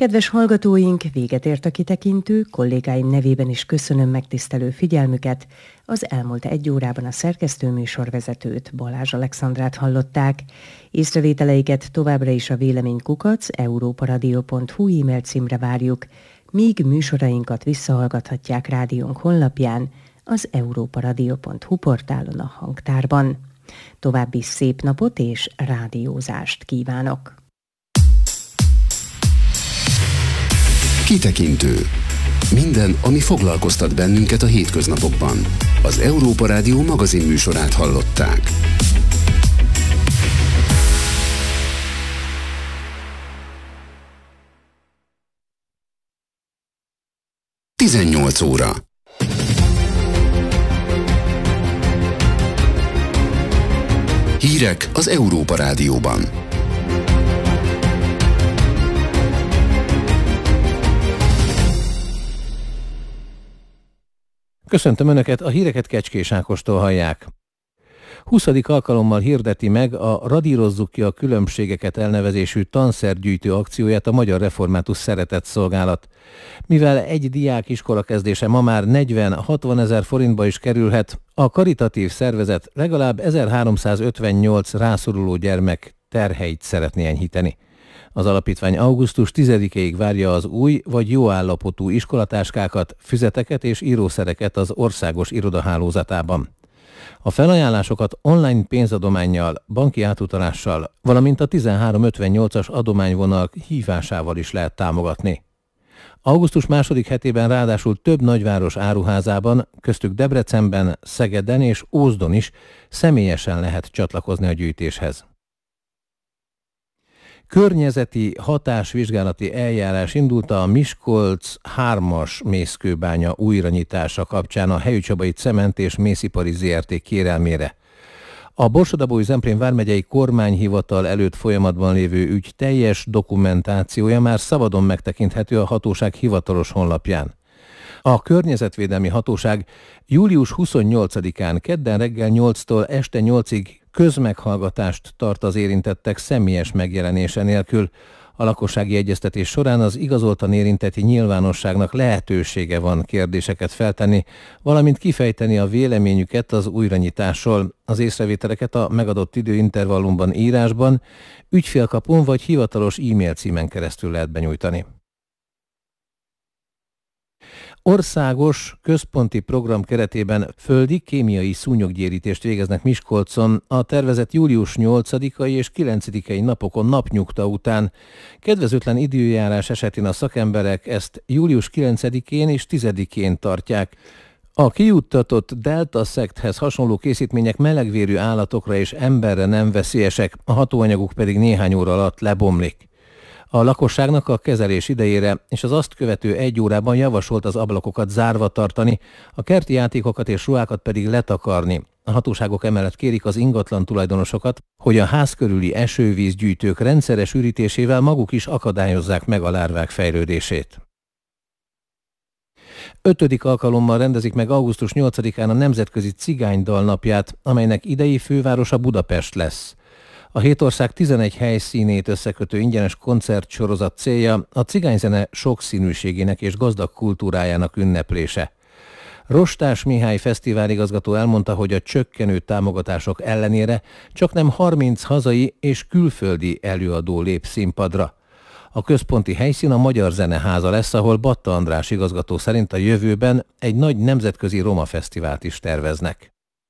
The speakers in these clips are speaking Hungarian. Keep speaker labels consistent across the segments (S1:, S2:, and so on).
S1: Kedves hallgatóink, véget ért a kitekintő, kollégáim nevében is köszönöm megtisztelő figyelmüket. Az elmúlt 1 órában a szerkesztőműsorvezetőt, Balázs Alexandrát hallották. Észrevételeiket továbbra is a véleménykukac@europaradio.hu e-mail címre várjuk, míg műsorainkat visszahallgathatják rádiónk honlapján, az europaradio.hu portálon a hangtárban. További szép napot és rádiózást kívánok!
S2: Kitekintő. Minden, ami foglalkoztat bennünket a hétköznapokban. Az Európa Rádió magazin műsorát hallották. Tizennyolc óra. Hírek az Európa Rádióban.
S3: Köszöntöm Önöket, a híreket Kecskés Ákostól hallják. 20. alkalommal hirdeti meg a Radírozzuk ki a különbségeket elnevezésű tanszergyűjtő akcióját a Magyar Református Szeretetszolgálat. Mivel egy diák iskola kezdése ma már 40-60 ezer forintba is kerülhet, a karitatív szervezet legalább 1358 rászoruló gyermek terheit szeretné enyhíteni. Az alapítvány augusztus 10-ig várja az új vagy jó állapotú iskolatáskákat, füzeteket és írószereket az országos irodahálózatában. A felajánlásokat online pénzadománnyal, banki átutalással, valamint a 1358-as adományvonal hívásával is lehet támogatni. Augusztus 2. hetében ráadásul több nagyváros áruházában, köztük Debrecenben, Szegeden és Ózdon is személyesen lehet csatlakozni a gyűjtéshez. Környezeti hatásvizsgálati eljárás indult a Miskolc 3-as mészkőbánya újranyitása kapcsán a Helyücsabai Cement és Mészipari Zrt. Kérelmére. A Borsod-Abaúj-Zemplén vármegyei kormányhivatal előtt folyamatban lévő ügy teljes dokumentációja már szabadon megtekinthető a hatóság hivatalos honlapján. A Környezetvédelmi Hatóság július 28-án kedden reggel 8-tól este 8-ig közmeghallgatást tart az érintettek személyes megjelenése nélkül. A lakossági egyeztetés során az igazoltan érintetti nyilvánosságnak lehetősége van kérdéseket feltenni, valamint kifejteni a véleményüket az újranyitásról. Az észrevételeket a megadott időintervallumban írásban, ügyfélkapun vagy hivatalos e-mail címen keresztül lehet benyújtani. Országos központi program keretében földi kémiai szúnyoggyérítést végeznek Miskolcon a tervezett július 8-ai és 9-ei napokon napnyugta után. Kedvezőtlen időjárás esetén a szakemberek ezt július 9-én és 10-én tartják. A kijuttatott delta-szekthez hasonló készítmények melegvérű állatokra és emberre nem veszélyesek, a hatóanyaguk pedig néhány óra alatt lebomlik. A lakosságnak a kezelés idejére és az azt követő 1 órában javasolt az ablakokat zárva tartani, a kerti játékokat és ruhákat pedig letakarni. A hatóságok emellett kérik az ingatlan tulajdonosokat, hogy a ház körüli esővízgyűjtők rendszeres ürítésével maguk is akadályozzák meg a lárvák fejlődését. 5. alkalommal rendezik meg augusztus 8-án a Nemzetközi Cigánydal napját, amelynek idei fővárosa Budapest lesz. A 7 ország 11 helyszínét összekötő ingyenes koncertsorozat célja a cigányzene sokszínűségének és gazdag kultúrájának ünneplése. Rostás Mihály fesztiváligazgató elmondta, hogy a csökkenő támogatások ellenére csaknem 30 hazai és külföldi előadó lép színpadra. A központi helyszín a Magyar Zeneháza lesz, ahol Batta András igazgató szerint a jövőben egy nagy nemzetközi roma fesztivált is terveznek.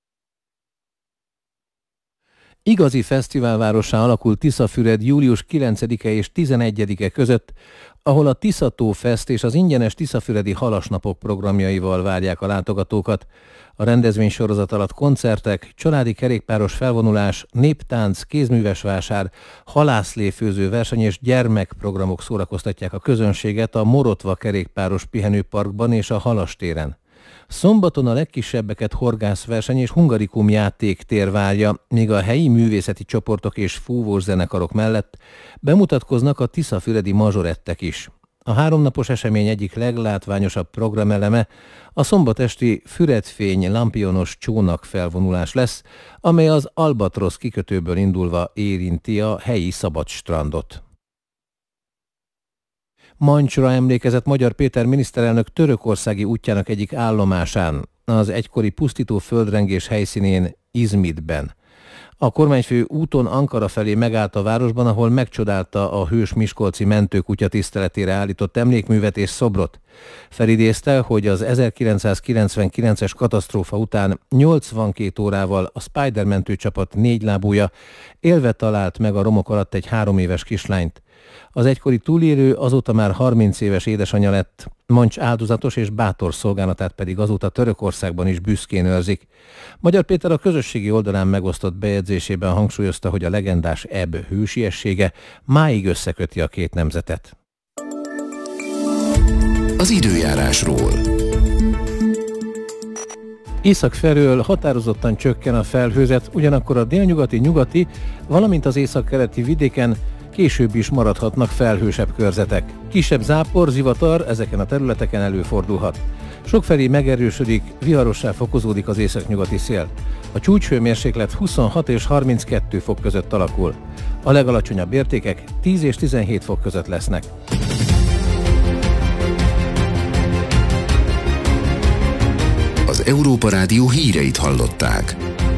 S3: Igazi fesztiválvárossá alakult Tiszafüred július 9-e és 11-e között, ahol a Tiszató Fest és az ingyenes tiszafüredi halasnapok programjaival várják a látogatókat. A rendezvénysorozat alatt koncertek, családi kerékpáros felvonulás, néptánc, kézműves vásár, halászléfőző verseny és gyermekprogramok szórakoztatják a közönséget a Morotva kerékpáros pihenőparkban és a Halastéren. Szombaton a legkisebbeket horgászverseny és hungarikum játéktér várja, míg a helyi művészeti csoportok és fúvós zenekarok mellett bemutatkoznak a tiszafüredi mazsorettek is. A 3 napos esemény egyik leglátványosabb programeleme a szombatesti Füredfény lampionos csónak felvonulás lesz, amely az Albatrosz kikötőből indulva érinti a helyi szabadstrandot. Mancsra emlékezett Magyar Péter miniszterelnök törökországi útjának egyik állomásán, az egykori pusztító földrengés helyszínén, Izmitben. A kormányfő úton Ankara felé megállt a városban, ahol megcsodálta a hős miskolci mentőkutya tiszteletére állított emlékművet és szobrot. Felidézte, hogy az 1999-es katasztrófa után 82 órával a Spider mentőcsapat 4 lábúja élve talált meg a romok alatt egy 3 éves kislányt. Az egykori túlélő azóta már 30 éves édesanyja lett, Mancs áldozatos és bátor szolgálatát pedig azóta Törökországban is büszkén őrzik. Magyar Péter a közösségi oldalán megosztott bejegyzésében hangsúlyozta, hogy a legendás ebb hősiessége máig összeköti a két nemzetet.
S2: Az időjárásról.
S3: Észak felől határozottan csökken a felhőzet, ugyanakkor a délnyugati, nyugati, valamint az északkeleti vidéken később is maradhatnak felhősebb körzetek. Kisebb zápor, zivatar ezeken a területeken előfordulhat. Sokfelé megerősödik, viharossá fokozódik az északnyugati szél. A csúcshőmérséklet 26 és 32 fok között alakul. A legalacsonyabb értékek 10 és 17 fok között lesznek.
S2: Az Európa Rádió híreit hallották.